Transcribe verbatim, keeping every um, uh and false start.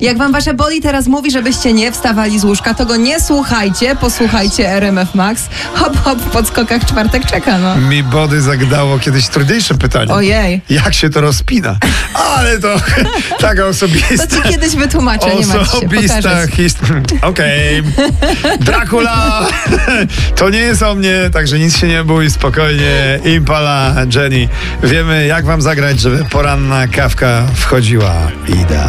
Jak wam wasze body teraz mówi, żebyście nie wstawali z łóżka, to go nie słuchajcie, posłuchajcie R M F Max. Hop, hop, w podskokach czwartek czeka, no. Mi body zagdało kiedyś trudniejsze pytanie. Ojej. Jak się to rozpina? Ale to taka osobista... To ci kiedyś wytłumaczę, nie martw się, Osobista pokażę ci. historia. Okej. Dracula to nie jest o mnie, także nic się nie bój, spokojnie. Impala, Jenny. Wiemy, jak wam zagrać, żeby poranna kawka wchodziła idealnie.